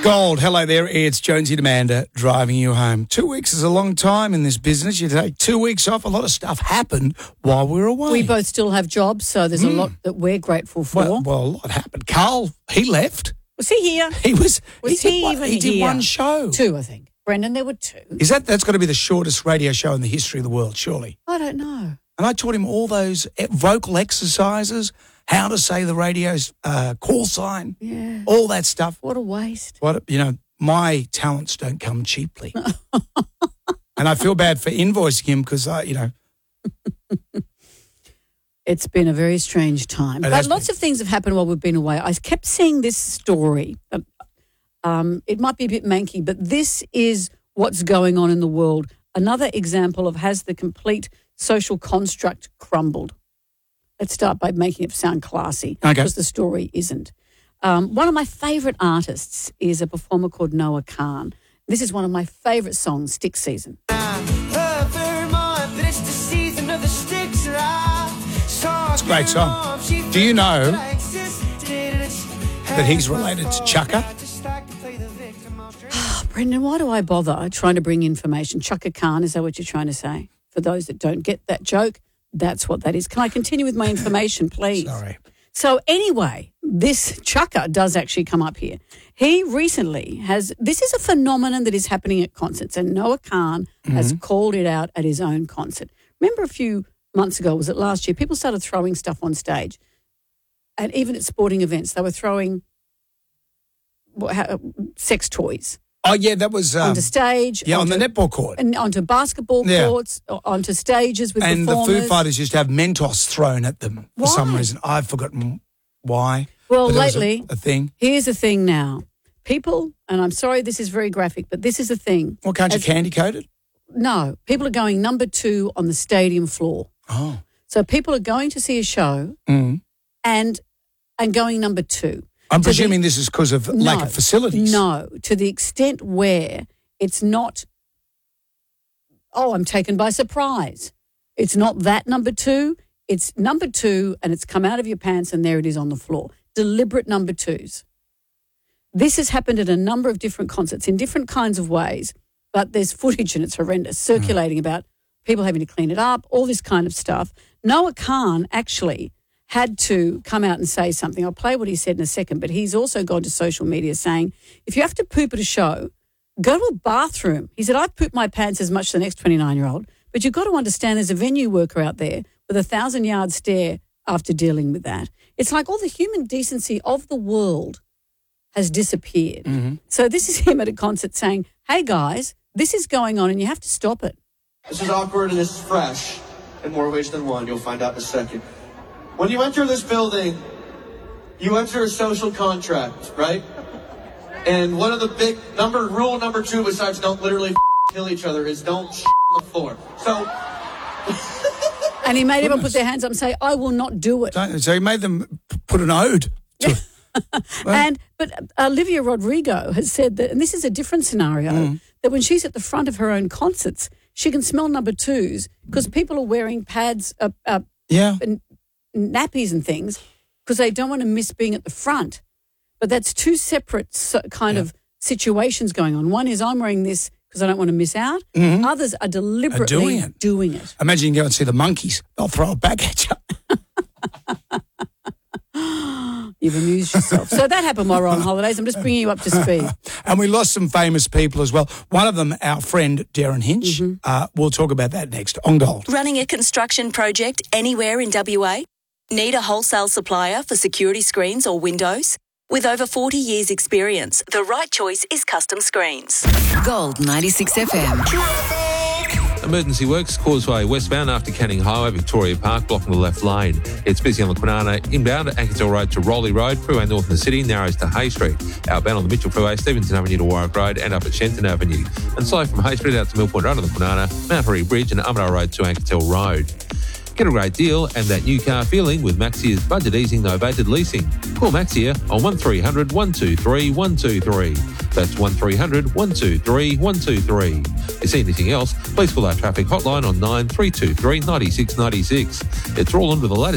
Gold, hello there. It's Jonesy and Amanda driving you home. 2 weeks is a long time in this business. You take 2 weeks off. A lot of stuff happened while we were away. We both still have jobs, so there's a lot that we're grateful for. Well, a lot happened. Carl, he left. Was he here? He He did one show. 2, I think. Brendan, there were 2. That's got to be the shortest radio show in the history of the world, surely. I don't know. And I taught him all those vocal exercises, how to say the radio's call sign, all that stuff. What a waste. My talents don't come cheaply. And I feel bad for invoicing him because, It's been a very strange time. But lots of things have happened while we've been away. I kept seeing this story. It might be a bit manky, but this is what's going on in the world. Another example of has the complete social construct crumbled. Let's start by making it sound classy because the story isn't. One of my favourite artists is a performer called Noah Kahan. This is one of my favourite songs, Stick Season. It's a great song. Do you know that he's related to Chaka? Brendan, why do I bother trying to bring information? Chaka Khan, is that what you're trying to say? For those that don't get that joke, that's what that is. Can I continue with my information, please? Sorry. So anyway, this Chaka does actually come up here. He recently this is a phenomenon that is happening at concerts, and Noah Kahan has called it out at his own concert. Remember a few months ago, was it last year, people started throwing stuff on stage. And even at sporting events, they were throwing sex toys. Oh, yeah, that was... onto stage. Yeah, on the netball court. And onto basketball courts, onto stages with performers. And the Foo Fighters used to have Mentos thrown at them for some reason. I've forgotten why. Well, lately, a thing. Here's the thing now. People, and I'm sorry this is very graphic, but this is the thing. Well, can't you candy coat it? No. People are going number 2 on the stadium floor. Oh. So people are going to see a show and going number 2. I'm presuming this is because of lack of facilities. No, to the extent where it's not, I'm taken by surprise. It's not that number 2. It's number 2 and it's come out of your pants and there it is on the floor. Deliberate number 2s. This has happened at a number of different concerts in different kinds of ways, but there's footage and it's horrendous circulating about people having to clean it up, all this kind of stuff. Noah Kahan actually had to come out and say something. I'll play what he said in a second, but he's also gone to social media saying, if you have to poop at a show, go to a bathroom. He said, I've pooped my pants as much as the next 29-year-old, but you've got to understand there's a venue worker out there with a 1,000-yard stare after dealing with that. It's like all the human decency of the world has disappeared. So this is him at a concert saying, hey, guys, this is going on and you have to stop it. This is awkward and this is fresh in more ways than one. You'll find out in a second. When you enter this building, you enter a social contract, right? And one of the big rule number 2, besides don't literally kill each other, is don't on the floor. So... And he made everyone put their hands up and say, I will not do it. So he made them put an ode to it. But Olivia Rodrigo has said that, and this is a different scenario, that when she's at the front of her own concerts, she can smell number 2s because people are wearing pads, and nappies and things because they don't want to miss being at the front. But that's 2 separate kind of situations going on. One is I'm wearing this because I don't want to miss out. Others are deliberately doing it. Imagine you can go and see the monkeys. They'll throw it back at you. You've amused yourself. So that happened while we're on holidays. I'm just bringing you up to speed. And we lost some famous people as well. One of them, our friend Darren Hinch. We'll talk about that next on Gold. Running a construction project anywhere in WA? Need a wholesale supplier for security screens or windows? With over 40 years' experience, the right choice is Custom Screens. Gold 96 FM. Emergency works causeway westbound after Canning Highway, Victoria Park, blocking the left lane. It's busy on the Kwinana inbound at Ankersdale Road to Rowley Road, Freeway North in the city, narrows to Hay Street. Outbound on the Mitchell Freeway, Stevenson Avenue to Warwick Road and up at Shenton Avenue. And slow from Hay Street out to Mill Point Road on the Kwinana, Mount Harry Bridge and Armadale Road to Ankersdale Road. Get a great deal and that new car feeling with Maxia's budget easing novated leasing. Call Maxia on 1300 123 123. That's 1300 123 123. If you see anything else, please call our traffic hotline on 9323 9696. It's all under the latest